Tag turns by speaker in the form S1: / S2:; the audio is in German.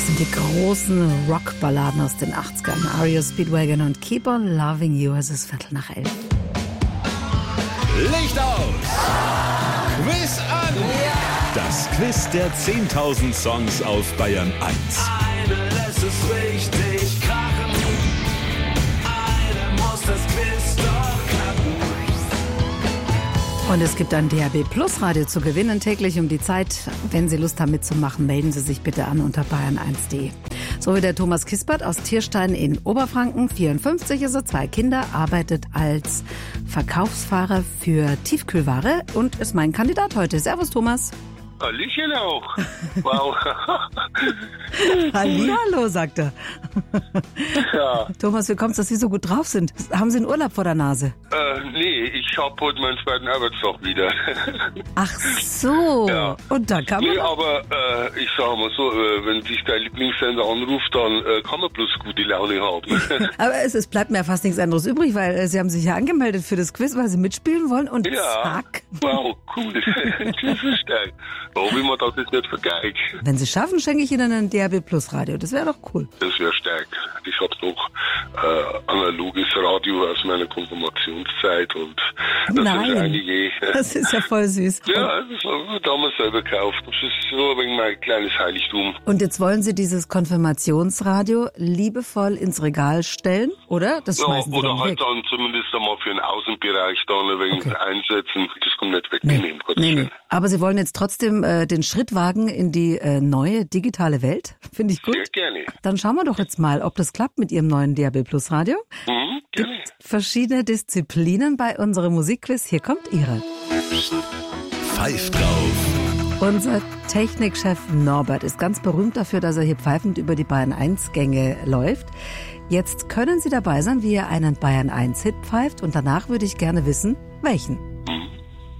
S1: sind die großen Rockballaden aus den 80ern. REO Speedwagon und Keep on Loving You. Es ist 11:15.
S2: Licht aus! Quiz an! Das Quiz der 10.000 Songs auf Bayern 1.
S3: Eine lässt es richtig krachen. Eine muss das Quiz doch knacken.
S1: Und es gibt ein DAB Plus Radio zu gewinnen, täglich um die Zeit. Wenn Sie Lust haben mitzumachen, melden Sie sich bitte an unter bayern1.de. So wie der Thomas Kispert aus Tierstein in Oberfranken, 54 ist er, 2 Kinder, arbeitet als Verkaufsfahrer für Tiefkühlware und ist mein Kandidat heute. Servus Thomas.
S4: Hallöchen auch. Wow.
S1: Hallihallo, sagt er.
S4: Ja.
S1: Thomas, wie kommt's, dass Sie so gut drauf sind? Haben Sie einen Urlaub vor der Nase?
S4: Nee, ich hab heute meinen zweiten Arbeitstag wieder.
S1: Ach so.
S4: Ja.
S1: Und da kann man...
S4: Nee, aber ich sag mal so, wenn sich dein Lieblingssender anruft, dann kann man bloß gute Laune haben.
S1: Aber es bleibt mir fast nichts anderes übrig, weil Sie haben sich ja angemeldet für das Quiz, weil Sie mitspielen wollen und
S4: Ja.
S1: zack.
S4: Wow, cool. Das ist stark. Warum man das jetzt nicht vergeigt?
S1: Wenn Sie schaffen, schenke ich Ihnen ein DAB Plus Radio. Das wäre doch cool.
S4: Das wäre stark. Ich hab noch analoges Radio aus meiner Konfirmationszeit und das
S1: Nein.
S4: sind einige...
S1: Das ist ja voll süß.
S4: Ja, das haben wir selber gekauft. Das ist so ein wenig mein kleines Heiligtum.
S1: Und jetzt wollen Sie dieses Konfirmationsradio liebevoll ins Regal stellen, oder? Das
S4: Ja,
S1: schmeißen Sie
S4: oder
S1: dann
S4: halt
S1: weg.
S4: dann zumindest einmal für den Außenbereich da ein wenig
S1: Okay.
S4: einsetzen. Das kommt nicht wegnehmen.
S1: Nee. Aber Sie wollen jetzt trotzdem den Schritt wagen in die neue digitale Welt? Finde ich gut.
S4: Sehr gerne.
S1: Dann schauen wir doch jetzt mal, ob das klappt mit Ihrem neuen DAB Plus Radio.
S4: Gerne.
S1: Verschiedene Disziplinen bei unserem Musikquiz. Hier kommt Ihre.
S2: Pfeift drauf.
S1: Unser Technikchef Norbert ist ganz berühmt dafür, dass er hier pfeifend über die Bayern 1 Gänge läuft. Jetzt können Sie dabei sein, wie er einen Bayern 1 Hit pfeift und danach würde ich gerne wissen, welchen.